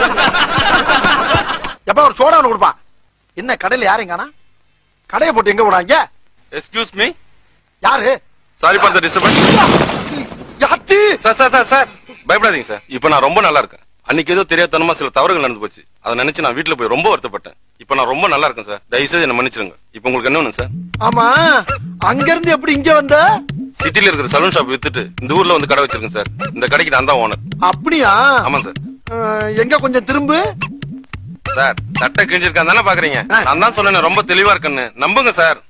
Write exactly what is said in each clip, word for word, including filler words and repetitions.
எப்ப ஒரு சோடா ஒண்ணு கொடுப்பா. என்ன கடையில யாருங்கானா? கடையை போட்டு எங்க போடாங்க? Excuse me. யாரு? Sorry for the disturbance. யாத்தி? Sir sir sir sir பயப்படாதீங்க சார். இப்போ நான் ரொம்ப நல்லா இருக்கேன். அன்னைக்கு ஏதோ தெரியாதனமா சில தவறுகள் நடந்து போச்சு. அதை நினைச்சு நான் வீட்டுல போய் ரொம்ப வருத்தப்பட்டேன். இப்போ நான் ரொம்ப நல்லா இருக்கேன் சார். தயவு செய்து என்ன மன்னிச்சிருங்க. இப்போ உங்களுக்கு என்ன வேணும் சார்? ஆமா, அங்க இருந்து எப்படி இங்க வந்த? சிட்டில இருக்கிற சலூன் ஷாப் வித்துட்டு இந்த ஊர்ல வந்து கடை வச்சிருக்கேன் சார். இந்த கடைக்கு நான் தான் ஓனர். அப்படியா? ஆமா சார். எங்க கொஞ்சம் திரும்பு. சார் சட்டை கிழிஞ்சிருக்கான் தானே பாக்குறீங்க? நான் தான் சொன்னேன் ரொம்ப தெளிவா இருக்குன்னு. நம்புங்க சார்.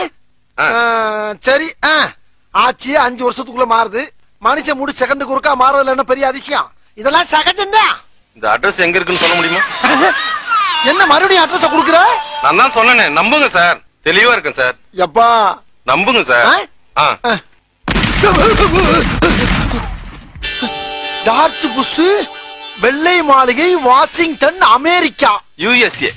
சரி, ஆச்சு அஞ்சு வருஷத்துக்குள்ள மாறுது. மனுஷன் மூடி செகண்டுக்கு ஒருக்கா மாறதுல என்ன பெரிய அதிசயம்? இதெல்லாம் செகண்ட் தான். இந்த அட்ரஸ் எங்க இருக்குன்னு சொல்ல முடியுமா? என்ன மறுபடியும் அட்ரஸ் குடுக்குற? நான் தான் சொன்னேன் நம்புங்க சார். தெளிவா இருக்கேன் சார். எப்பா நம்புங்க சார். டார்ச் புஷ், வெள்ளை மாளிகை, வாஷிங்டன், அமெரிக்கா, யுஎஸ்ஏ.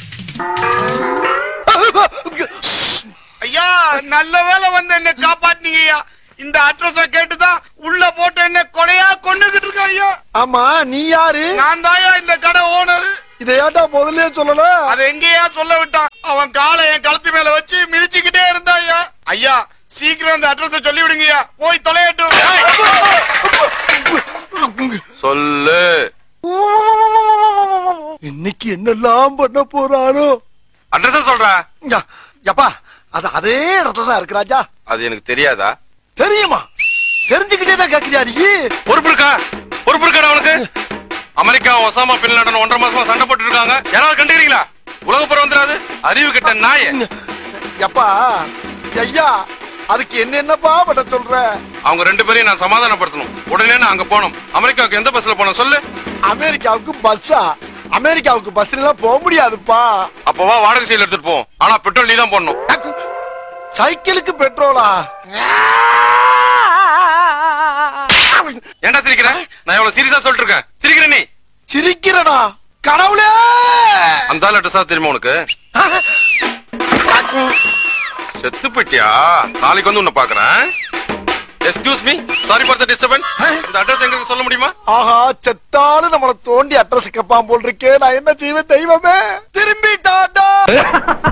ஐயா நல்ல வேலை வந்து என்ன காப்பாத்தினீங்க ஐயா. இந்த அட்ரஸ கேட்டுதான் உள்ள போட்டு என்ன கொலையா கொண்டுகிட்டு இருக்க ஐயா. ஆமா, நீ யாரு? நான் தாயா இந்த கடை ஓனர். இதை ஏன்டா முதல்ல சொல்லல? அதை எங்கேயா சொல்ல விட்டான். அவன் காலை என் கழுத்து மேல வச்சு மிதிச்சுக்கிட்டே இருந்தா ஐயா. ஐயா சீக்கிரம் இந்த அட்ரஸ சொல்லி விடுங்கய்யா. போய் தொலையட்டும். சொல்லு. இன்னைக்கு என்னெல்லாம் பண்ண போறானோ? அட்ரஸ் சொல்றா. எப்பா அது அதே இடத்துல தான் இருக்கு ராஜா. அது எனக்கு தெரியாதா? தெரியுமா? தெரிஞ்சுக்கிட்டே தான் கேக்குறியா நீ? பொறுப்பு இருக்கா? பொறுப்பு இருக்கா அவனுக்கு? அமெரிக்கா ஒசாமா பின் லாடன் ஒன்றரை மாசமா சண்டை போட்டு இருக்காங்க. யாராவது கண்டுக்கிறீங்களா? உலக புறம் வந்துடாது. அறிவு கிட்ட நாய. எப்பா ஐயா அதுக்கு என்ன என்னப்பா பண்ண சொல்ற? அவங்க ரெண்டு பேரையும் நான் சமாதானப்படுத்தணும். உடனே நான் அங்க போகணும். அமெரிக்காவுக்கு எந்த பஸ்ல போகணும் சொல்லு. அமெரிக்காவுக்கு பஸ்ஸா? அமெரிக்காவுக்கு பஸ்ல எல்லாம் போக முடியாதுப்பா. அப்பவா வாடகை சைடுல எடுத்துட்டு போவோம். ஆனா பெட்ரோல் நீ தான் போடணும். சைக்கிளுக்கு பெட்ரோலா? ஏன்டா சிரிக்கிற? நான் எவ்வளவு சீரியஸா சொல்லிட்டு இருக்கேன். சிரிக்கிற நீ? சிரிக்கிறடா கடவுளே. அந்த அட்ரஸா தெரியுமா உனக்கு? செத்து போயிட்டியா? நாளைக்கு வந்து உன்னை பாக்குறேன். Excuse me, sorry for the disturbance. இந்த அட்ரஸ் எங்களுக்கு சொல்ல முடியுமா? ஆஹா, செத்தாலும் நம்மள தோண்டி அட்ரஸ் கேட்பான் போல் இருக்கே. நான் என்ன செய்வேன் தெய்வமே? திரும்பிட்டாடா.